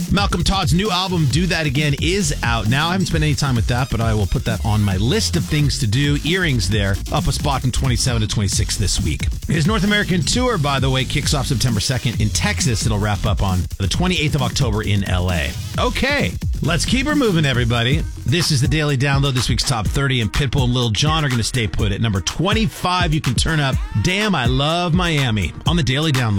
Malcolm Todd's new album, Do That Again, is out now. I haven't spent any time with that, but I will put that on my list of things to do. Earrings there, up a spot from 27 to 26 this week. His North American tour, by the way, kicks off September 2nd in Texas. It'll wrap up on the 28th of October in LA. Okay, let's keep her moving, everybody. This is the Daily Download, this week's Top 30, and Pitbull and Lil Jon are going to stay put at number 25. You can turn up Damn, I Love Miami on the Daily Download.